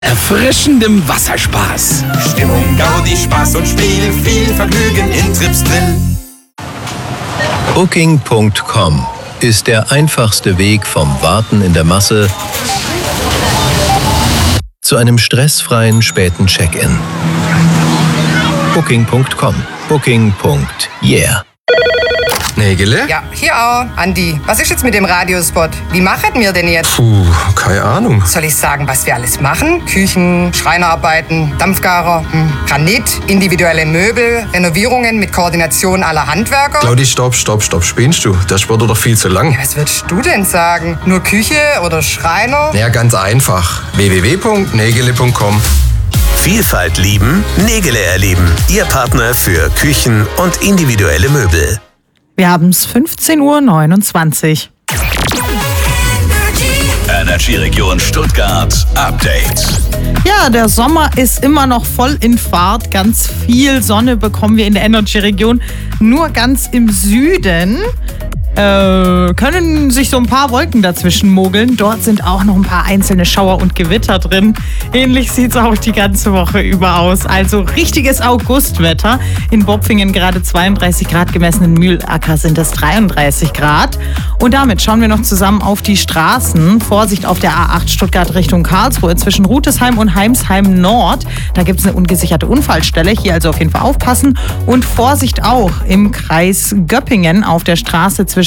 Erfrischendem Wasserspaß. Stimmung, Gaudi, Spaß und Spiel, viel Vergnügen in Tripsdrill. Booking.com ist der einfachste Weg vom Warten in der Masse zu einem stressfreien späten Check-in. Booking.com. Booking.yeah. Nägele? Ja, hier auch. Andi, was ist jetzt mit dem Radiospot? Wie machen wir denn jetzt? Puh, keine Ahnung. Soll ich sagen, was wir alles machen? Küchen, Schreinerarbeiten, Dampfgarer, Granit, individuelle Möbel, Renovierungen mit Koordination aller Handwerker? Claudi, stopp. Spinnst du? Der Sport doch viel zu lang. Was würdest du denn sagen? Nur Küche oder Schreiner? Ja, ganz einfach. www.nägele.com. Vielfalt lieben, Nägele erleben. Ihr Partner für Küchen und individuelle Möbel. Wir haben es 15:29 Uhr. Energy Region Stuttgart Update. Ja, der Sommer ist immer noch voll in Fahrt. Ganz viel Sonne bekommen wir in der Energy Region. Nur ganz im Süden können sich so ein paar Wolken dazwischen mogeln. Dort sind auch noch ein paar einzelne Schauer und Gewitter drin. Ähnlich sieht es auch die ganze Woche über aus. Also richtiges Augustwetter. In Bopfingen gerade 32 Grad gemessen, in Mühlacker sind es 33 Grad. Und damit schauen wir noch zusammen auf die Straßen. Vorsicht auf der A8 Stuttgart Richtung Karlsruhe zwischen Rutesheim und Heimsheim Nord. Da gibt es eine ungesicherte Unfallstelle. Hier also auf jeden Fall aufpassen. Und Vorsicht auch im Kreis Göppingen auf der Straße zwischen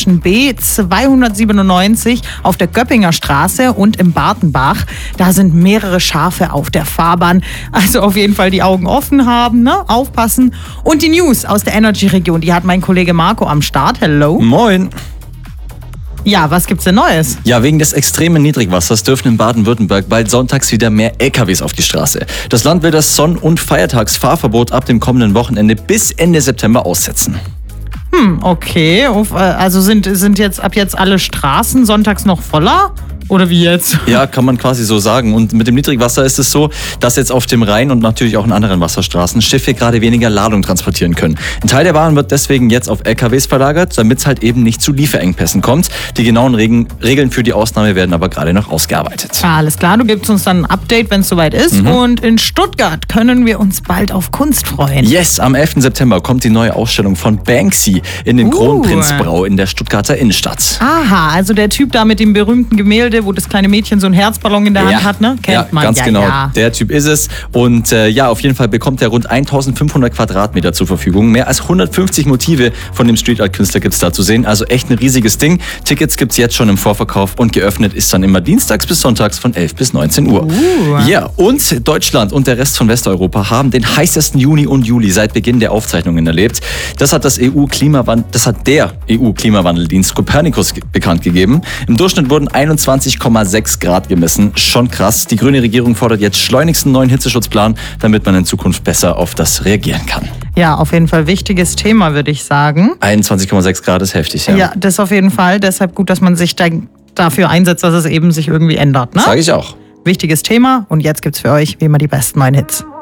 B297 auf der Göppinger Straße und im Bartenbach. Da sind mehrere Schafe auf der Fahrbahn. Also auf jeden Fall die Augen offen haben, ne? Aufpassen. Und die News aus der Energy-Region, die hat mein Kollege Marco am Start. Hello. Moin. Ja, was gibt's denn Neues? Ja, wegen des extremen Niedrigwassers dürfen in Baden-Württemberg bald sonntags wieder mehr LKWs auf die Straße. Das Land will das Sonn- und Feiertagsfahrverbot ab dem kommenden Wochenende bis Ende September aussetzen. Okay. Also sind jetzt ab jetzt alle Straßen sonntags noch voller? Oder wie jetzt? Ja, kann man quasi so sagen. Und mit dem Niedrigwasser ist es so, dass jetzt auf dem Rhein und natürlich auch in anderen Wasserstraßen Schiffe gerade weniger Ladung transportieren können. Ein Teil der Waren wird deswegen jetzt auf LKWs verlagert, damit es halt eben nicht zu Lieferengpässen kommt. Die genauen Regeln für die Ausnahme werden aber gerade noch ausgearbeitet. Alles klar, du gibst uns dann ein Update, wenn es soweit ist. Und in Stuttgart können wir uns bald auf Kunst freuen. Yes, am 11. September kommt die neue Ausstellung von Banksy in den Kronprinzbrau in der Stuttgarter Innenstadt. Aha, also der Typ da mit dem berühmten Gemälde, wo das kleine Mädchen so einen Herzballon in der Hand hat, ne? Kennt man. Ganz genau. Der Typ ist es. Und auf jeden Fall bekommt er rund 1500 Quadratmeter zur Verfügung. Mehr als 150 Motive von dem Street Art Künstler gibt es da zu sehen. Also echt ein riesiges Ding. Tickets gibt es jetzt schon im Vorverkauf und geöffnet ist dann immer dienstags bis sonntags von 11 bis 19 Uhr. Ja, und Deutschland und der Rest von Westeuropa haben den heißesten Juni und Juli seit Beginn der Aufzeichnungen erlebt. Das hat der EU-Klimawandeldienst Copernicus bekannt gegeben. Im Durchschnitt wurden 21,6 Grad gemessen. Schon krass. Die grüne Regierung fordert jetzt schleunigst einen neuen Hitzeschutzplan, damit man in Zukunft besser auf das reagieren kann. Ja, auf jeden Fall wichtiges Thema, würde ich sagen. 21,6 Grad ist heftig, ja. Ja, das auf jeden Fall. Deshalb gut, dass man sich dafür einsetzt, dass es eben sich irgendwie ändert, ne? Sag ich auch. Wichtiges Thema und jetzt gibt's für euch wie immer die besten neuen Hits.